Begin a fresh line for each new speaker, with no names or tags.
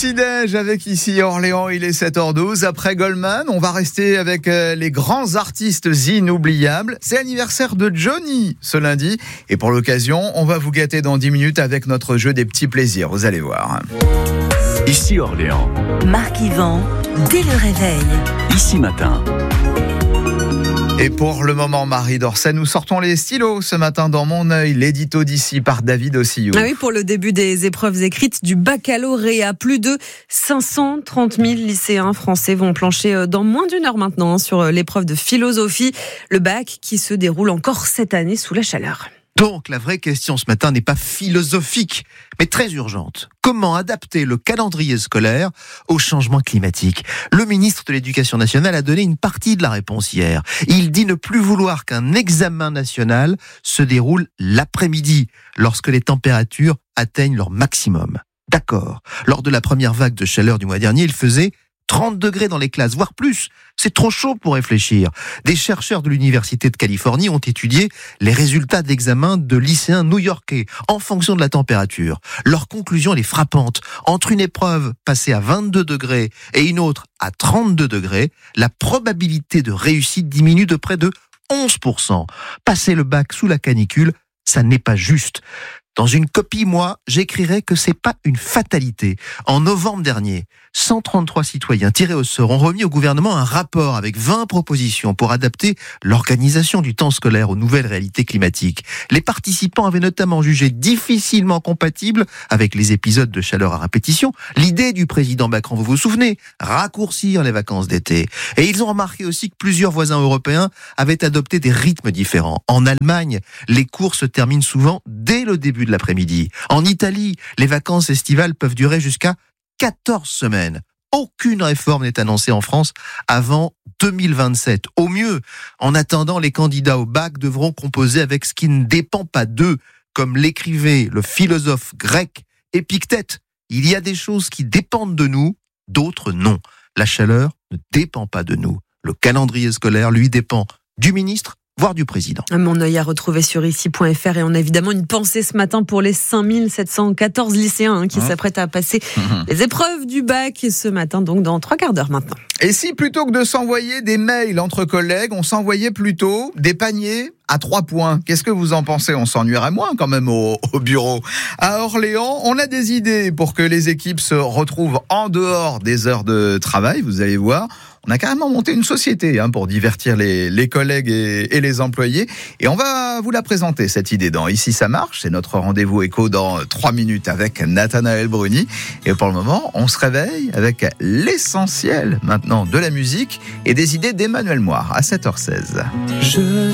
petit-déj avec ici Orléans, il est 7h12. Après Goldman, on va rester avec les grands artistes inoubliables. C'est l'anniversaire de Johnny ce lundi. Et pour l'occasion, on va vous gâter dans 10 minutes avec notre jeu des petits plaisirs. Vous allez voir.
Ici Orléans.
Marc Yvan, dès le réveil.
Ici Matin.
Et pour le moment, Marie Dorset, nous sortons les stylos ce matin dans Mon œil, l'édito d'ici par David Ossillou.
Ah oui, pour le début des épreuves écrites du baccalauréat, plus de 530 000 lycéens français vont plancher dans moins d'une heure maintenant sur l'épreuve de philosophie, le bac qui se déroule encore cette année sous la chaleur.
Donc, la vraie question ce matin n'est pas philosophique, mais très urgente. Comment adapter le calendrier scolaire au changement climatique ? Le ministre de l'Éducation nationale a donné une partie de la réponse hier. Il dit ne plus vouloir qu'un examen national se déroule l'après-midi, lorsque les températures atteignent leur maximum. D'accord. Lors de la première vague de chaleur du mois dernier, il faisait 30 degrés dans les classes, voire plus. C'est trop chaud pour réfléchir. Des chercheurs de l'Université de Californie ont étudié les résultats d'examen de lycéens new-yorkais en fonction de la température. Leur conclusion elle est frappante. Entre une épreuve passée à 22 degrés et une autre à 32 degrés, la probabilité de réussite diminue de près de 11%. Passer le bac sous la canicule, ça n'est pas juste. Dans une copie, moi, j'écrirais que c'est pas une fatalité. En novembre dernier, 133 citoyens tirés au sort ont remis au gouvernement un rapport avec 20 propositions pour adapter l'organisation du temps scolaire aux nouvelles réalités climatiques. Les participants avaient notamment jugé difficilement compatible avec les épisodes de chaleur à répétition l'idée du président Macron, vous vous souvenez, raccourcir les vacances d'été. Et ils ont remarqué aussi que plusieurs voisins européens avaient adopté des rythmes différents. En Allemagne, les cours se terminent souvent dès le début de l'après-midi. En Italie, les vacances estivales peuvent durer jusqu'à 14 semaines. Aucune réforme n'est annoncée en France avant 2027. Au mieux, en attendant, les candidats au bac devront composer avec ce qui ne dépend pas d'eux, comme l'écrivait le philosophe grec Épictète. Il y a des choses qui dépendent de nous, d'autres non. La chaleur ne dépend pas de nous. Le calendrier scolaire, lui, dépend du ministre, voire du président.
Mon œil à retrouver sur ici.fr et on a évidemment une pensée ce matin pour les 5714 lycéens qui s'apprêtent à passer les épreuves du bac ce matin, donc dans 3 quarts d'heure maintenant.
Et si plutôt que de s'envoyer des mails entre collègues, on s'envoyait plutôt des paniers à 3 points. Qu'est-ce que vous en pensez ? On s'ennuierait moins quand même au bureau. À Orléans, on a des idées pour que les équipes se retrouvent en dehors des heures de travail, vous allez voir. On a carrément monté une société pour divertir les collègues et les employés. Et on va vous la présenter, cette idée, dans Ici ça marche. C'est notre rendez-vous éco dans 3 minutes avec Nathanaël Bruni. Et pour le moment, on se réveille avec l'essentiel maintenant de la musique et des idées d'Emmanuel Moire à 7h16.